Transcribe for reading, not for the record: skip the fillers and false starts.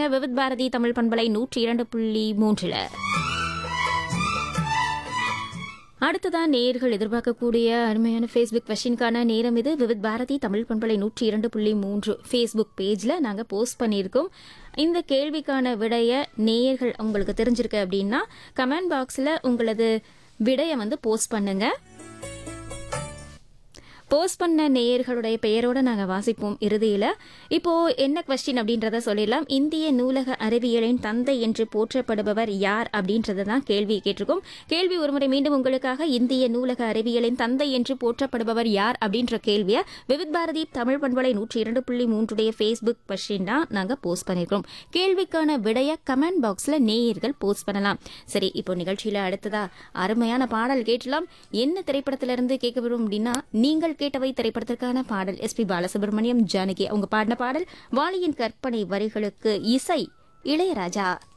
இருங்க விவித் பாரதி தமிழ் பண்பலை 102.3. அடுத்ததான் நேயர்கள் எதிர்பார்க்கக்கூடிய அருமையான ஃபேஸ்புக் கொஸ்டினுக்கான நேரம் இது. விவித் பாரதி தமிழ் பண்பலை 102.3 ஃபேஸ்புக் பேஜில் நாங்கள் போஸ்ட் பண்ணியிருக்கோம். இந்த கேள்விக்கான விடைய நேயர்கள் உங்களுக்கு தெரிஞ்சிருக்கு அப்படின்னா கமெண்ட் பாக்ஸில் உங்களது விடையை போஸ்ட் பண்ணுங்க. போஸ்ட் பண்ண நேயர்களுடைய பெயரோட நாங்கள் வாசிப்போம் இறுதியில். இப்போ என்ன கொஸ்டின் அப்படின்றத சொல்லிடலாம். இந்திய நூலக அறிவியலின் தந்தை என்று போற்றப்படுபவர் யார் அப்படின்றத தான் கேள்வி கேட்டிருக்கோம். கேள்வி ஒருமுறை மீண்டும் உங்களுக்காக. இந்திய நூலக அறிவியலின் தந்தை என்று போற்றப்படுபவர் யார் அப்படின்ற கேள்வியை விவித் பாரதி தமிழ் பண்பலை 102.3 ஃபேஸ்புக் கொஸ்டின் தான் நாங்கள் போஸ்ட் பண்ணியிருக்கோம். கேள்விக்கான விடைய கமெண்ட் பாக்ஸில் நேயர்கள் போஸ்ட் பண்ணலாம். சரி, இப்போ நிகழ்ச்சியில் அடுத்ததா அருமையான பாடல் கேட்டலாம். என்ன திரைப்படத்திலிருந்து கேட்க விடும் அப்படின்னா, நீங்கள் கேட்டவை திரைப்படத்திற்கான பாடல். எஸ்பி பாலசுப்ரமணியம், ஜானகி அவங்க பாடின பாடல். வாலியின் கற்பனை வரிகளுக்கு இசை இளையராஜா.